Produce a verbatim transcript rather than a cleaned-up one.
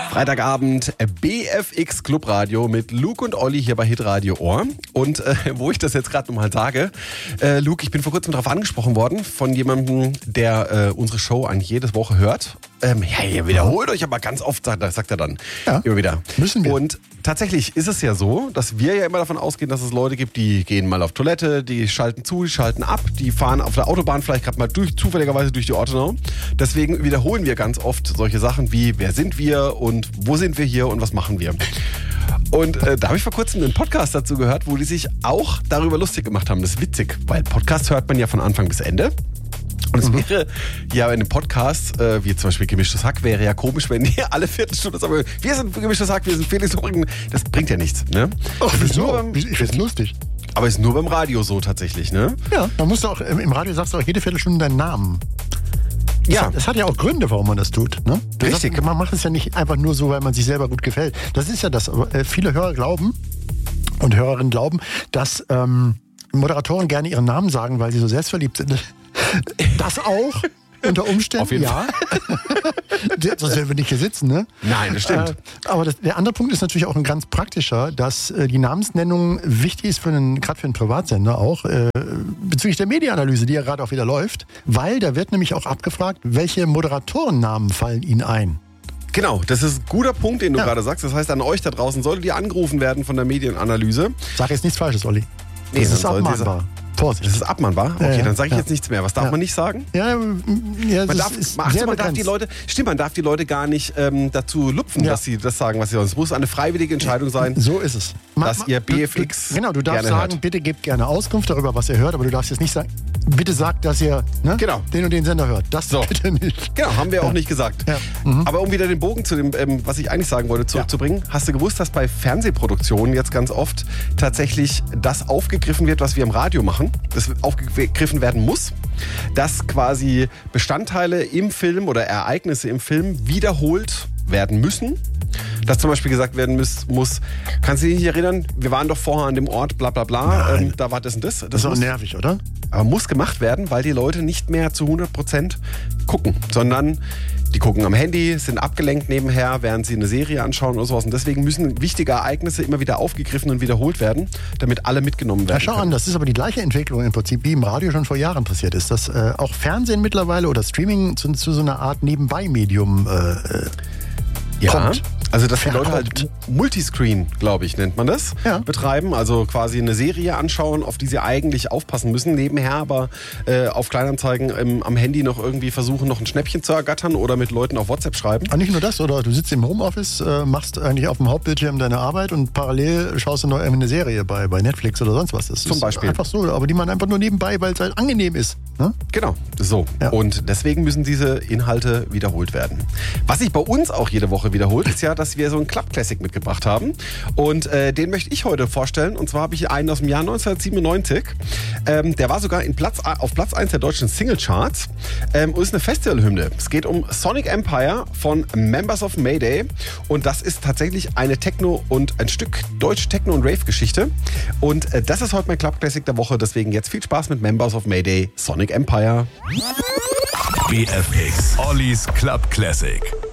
Freitagabend, B F X Clubradio mit Luke und Olli hier bei Hitradio Ohr. Und äh, wo ich das jetzt gerade nochmal sage, äh, Luke, ich bin vor kurzem darauf angesprochen worden von jemandem, der äh, unsere Show eigentlich jede Woche hört. Ähm, ja, ihr wiederholt euch aber ganz oft, sagt, sagt er dann. Ja, immer wieder. Müssen wir. Und tatsächlich ist es ja so, dass wir ja immer davon ausgehen, dass es Leute gibt, die gehen mal auf Toilette, die schalten zu, die schalten ab, die fahren auf der Autobahn vielleicht gerade mal durch, zufälligerweise durch die Ortenau. Deswegen wiederholen wir ganz oft solche Sachen wie, wer sind wir und wo sind wir hier und was machen wir. Und äh, da habe ich vor kurzem einen Podcast dazu gehört, wo die sich auch darüber lustig gemacht haben. Das ist witzig, weil Podcast hört man ja von Anfang bis Ende. Und es wäre ja in einem Podcast, äh, wie zum Beispiel Gemischtes Hack, wäre ja komisch, wenn die alle Viertelstunde sagen, wir sind Gemischtes Hack, wir sind Felix Lobrecht. Das bringt ja nichts, ne? Ach, das ist wieso? nur beim, Ich finde es lustig. aber ist nur beim Radio so tatsächlich, ne? Ja, man muss auch, im Radio sagst du auch jede Viertelstunde deinen Namen. Das Ja. hat, das hat ja auch Gründe, warum man das tut. Ne? Das Richtig. Sagt, man macht es ja nicht einfach nur so, weil man sich selber gut gefällt. Das ist ja das. Äh, viele Hörer glauben und Hörerinnen glauben, dass ähm, Moderatoren gerne ihren Namen sagen, weil sie so selbstverliebt sind. Das auch. Unter Umständen, Auf jeden ja. Sonst werden wir nicht hier sitzen, ne? Nein, das stimmt. Äh, aber das, der andere Punkt ist natürlich auch ein ganz praktischer, dass äh, die Namensnennung wichtig ist für einen, gerade für einen Privatsender auch, äh, bezüglich der Medienanalyse, die ja gerade auch wieder läuft, weil da wird nämlich auch abgefragt, welche Moderatorennamen fallen Ihnen ein? Genau, das ist ein guter Punkt, den du Ja. gerade sagst. Das heißt, an euch da draußen solltet ihr angerufen werden von der Medienanalyse. Sag jetzt nichts Falsches, Olli. Nee, Das dann ist sollen Sie abmahnbar. Vorsicht. Das ist abmahnbar? Okay, Ja, ja. dann sage ich Ja. jetzt nichts mehr. Was darf Ja. man nicht sagen? Ja, ja, Man das darf, ist ach so, sehr man darf die begrenzt. Leute, stimmt, man darf die Leute gar nicht ähm, dazu lupfen, Ja. dass sie das sagen, was sie sollen. Es muss eine freiwillige Entscheidung sein. So ist es. Dass ihr B F X Du, du, genau, du darfst gerne sagen, hört. bitte gebt gerne Auskunft darüber, was ihr hört, aber du darfst jetzt nicht sagen, bitte sagt, dass ihr ne, Genau. den und den Sender hört. Das So. bitte nicht. Genau, haben wir Ja. auch nicht gesagt. Ja. Mhm. Aber um wieder den Bogen zu dem, ähm, was ich eigentlich sagen wollte, zurückzubringen, hast du gewusst, dass bei Fernsehproduktionen jetzt ganz oft tatsächlich das aufgegriffen wird, was wir im Radio machen, das aufgegriffen werden muss, dass quasi Bestandteile im Film oder Ereignisse im Film wiederholt werden müssen. Dass zum Beispiel gesagt werden muss, muss kannst du dich nicht erinnern, wir waren doch vorher an dem Ort, bla bla bla, Nein. ähm, da war das und das. Das ist auch muss, nervig, oder? aber muss gemacht werden, weil die Leute nicht mehr zu hundert Prozent gucken, sondern die gucken am Handy, sind abgelenkt nebenher, während sie eine Serie anschauen oder sowas. Und deswegen müssen wichtige Ereignisse immer wieder aufgegriffen und wiederholt werden, damit alle mitgenommen werden Ja, schau können. an, das ist aber die gleiche Entwicklung im Prinzip, wie im Radio schon vor Jahren passiert ist, dass äh, auch Fernsehen mittlerweile oder Streaming zu, zu so einer Art Nebenbei-Medium äh, äh, Ja, kommt. also dass die Leute Verkommt. halt Multiscreen, glaube ich, nennt man das, Ja. betreiben. Also quasi eine Serie anschauen, auf die sie eigentlich aufpassen müssen, nebenher aber äh, auf Kleinanzeigen ähm, am Handy noch irgendwie versuchen, noch ein Schnäppchen zu ergattern oder mit Leuten auf WhatsApp schreiben. Aber nicht nur das, oder du sitzt im Homeoffice, äh, machst eigentlich auf dem Hauptbildschirm deine Arbeit und parallel schaust du noch irgendwie eine Serie bei, bei Netflix oder sonst was. Das Zum ist Beispiel. einfach so, aber die man einfach nur nebenbei, weil es halt angenehm ist. Ne? Genau, so. Ja. Und deswegen müssen diese Inhalte wiederholt werden. Was sich bei uns auch jede Woche wiederholt, ist ja, dass wir so einen Club Classic mitgebracht haben. Und äh, den möchte ich heute vorstellen. Und zwar habe ich einen aus dem Jahr neunzehnhundertsiebenundneunzig. Ähm, der war sogar in Platz, auf Platz eins der deutschen Singlecharts ähm, und ist eine Festivalhymne. Es geht um Sonic Empire von Members of Mayday. Und das ist tatsächlich eine Techno- und ein Stück deutsche Techno- und Rave-Geschichte. Und äh, das ist heute mein Club Classic der Woche. Deswegen jetzt viel Spaß mit Members of Mayday, Sonic Empire. B F X Ollis Club Classic.